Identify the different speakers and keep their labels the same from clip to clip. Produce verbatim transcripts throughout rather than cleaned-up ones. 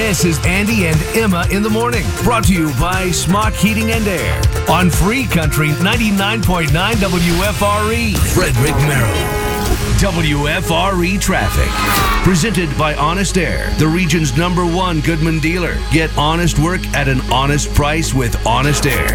Speaker 1: This is Andy and Emma in the morning, brought to you by Smock Heating and Air on Free Country ninety-nine point nine W F R E, Frederick, Maryland. W F R E traffic, presented by Honest Air, the region's number one Goodman dealer. Get honest work at an honest price with Honest Air.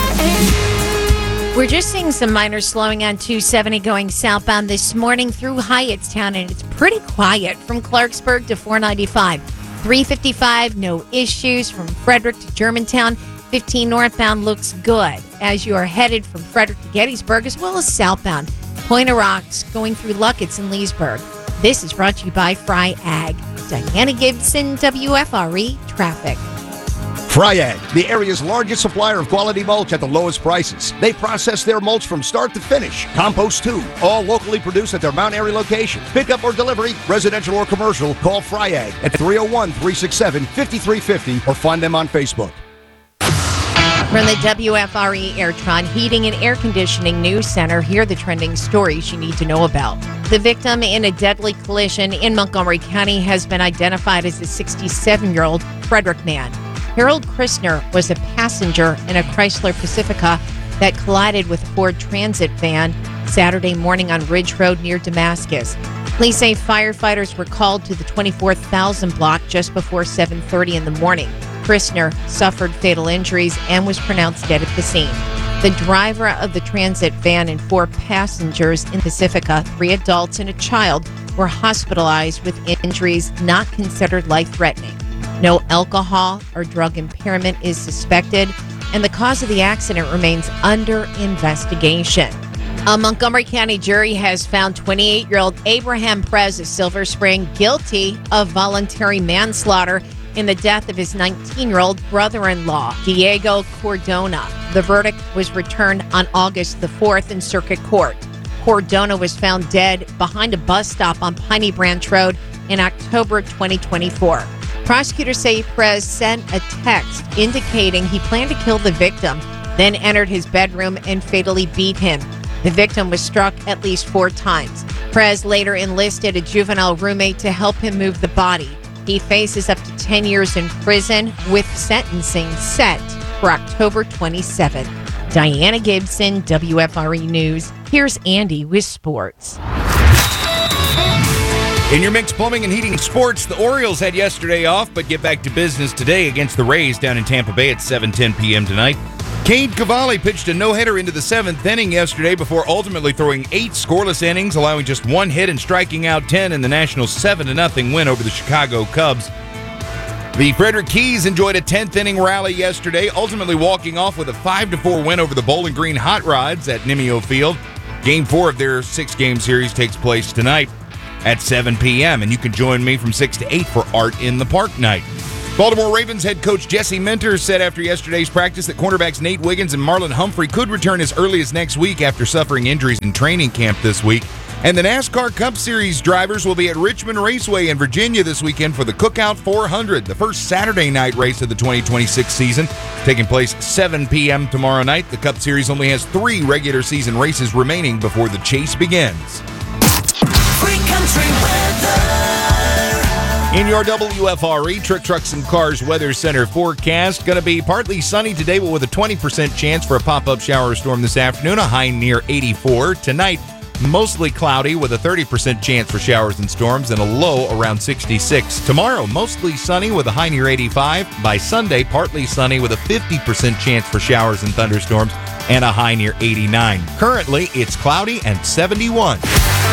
Speaker 2: We're just seeing some minor slowing on two seventy going southbound this morning through Hyattstown, and it's pretty quiet from Clarksburg to four ninety-five. three fifty-five, no issues from Frederick to Germantown. fifteen northbound looks good as you are headed from Frederick to Gettysburg, as well as southbound. Point of Rocks going through Luckett's and Leesburg. This is brought to you by Fry Ag. Diana Gibson, W F R E Traffic.
Speaker 3: Fryag, the area's largest supplier of quality mulch at the lowest prices. They process their mulch from start to finish. Compost too, all locally produced at their Mount Airy location. Pickup or delivery, residential or commercial, call Fryag at three oh one, three six seven, five three five oh or find them on Facebook.
Speaker 2: From the W F R E Airtron Heating and Air Conditioning News Center, here are the trending stories you need to know about. The victim in a deadly collision in Montgomery County has been identified as a sixty-seven-year-old Frederick man. Harold Christner was a passenger in a Chrysler Pacifica that collided with a Ford Transit van Saturday morning on Ridge Road near Damascus. Police say firefighters were called to the twenty-four thousand block just before seven thirty in the morning. Christner suffered fatal injuries and was pronounced dead at the scene. The driver of the transit van and four passengers in Pacifica, three adults and a child, were hospitalized with injuries not considered life-threatening. No alcohol or drug impairment is suspected, and the cause of the accident remains under investigation. A Montgomery County jury has found twenty-eight-year-old Abraham Perez of Silver Spring guilty of voluntary manslaughter in the death of his nineteen-year-old brother-in-law, Diego Cordona. The verdict was returned on August the fourth in circuit court. Cordona was found dead behind a bus stop on Piney Branch Road in October twenty twenty-four. Prosecutors say Perez sent a text indicating he planned to kill the victim, then entered his bedroom and fatally beat him. The victim was struck at least four times. Perez later enlisted a juvenile roommate to help him move the body. He faces up to ten years in prison, with sentencing set for October twenty-seventh. Diana Gibson, W F R E News. Here's Andy with sports.
Speaker 4: In your mixed plumbing and heating sports, the Orioles had yesterday off, but get back to business today against the Rays down in Tampa Bay at seven ten p.m. tonight. Cade Cavalli pitched a no-hitter into the seventh inning yesterday before ultimately throwing eight scoreless innings, allowing just one hit and striking out ten in the Nationals' seven to nothing win over the Chicago Cubs. The Frederick Keys enjoyed a tenth inning rally yesterday, ultimately walking off with a five to four win over the Bowling Green Hot Rods at Nimio Field. Game four of their six-game series takes place tonight at seven p.m., and you can join me from six to eight for Art in the Park night. Baltimore Ravens head coach Jesse Minter said after yesterday's practice that cornerbacks Nate Wiggins and Marlon Humphrey could return as early as next week after suffering injuries in training camp this week. And the NASCAR Cup Series drivers will be at Richmond Raceway in Virginia this weekend for the Cookout four hundred, the first Saturday night race of the twenty twenty-six season, taking place seven p.m. tomorrow night. The Cup Series only has three regular season races remaining before the chase begins.
Speaker 5: Free Country weather.
Speaker 4: In your W F R E Truck Trucks and Cars Weather Center forecast, going to be partly sunny today, but with a twenty percent chance for a pop-up shower or storm this afternoon, a high near eighty-four. Tonight, mostly cloudy with a thirty percent chance for showers and storms and a low around sixty-six. Tomorrow, mostly sunny with a high near eighty-five. By Sunday, partly sunny with a fifty percent chance for showers and thunderstorms and a high near eighty-nine. Currently, it's cloudy and seventy-one.